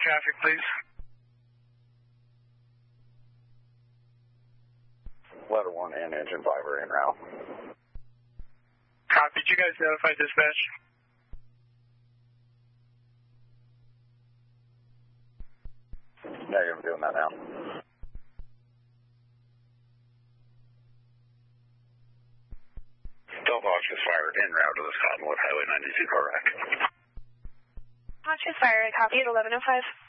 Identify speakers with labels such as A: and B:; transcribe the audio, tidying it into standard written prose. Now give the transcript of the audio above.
A: traffic, please.
B: Letter 1 and engine 5 are en route.
A: Copy. Did you guys notify dispatch?
B: Negative, I'm doing that now. Delta Hawks is fired en route to the Cottonwood Highway 92 car wreck.
C: Hawks is fired. Copy at 11:05.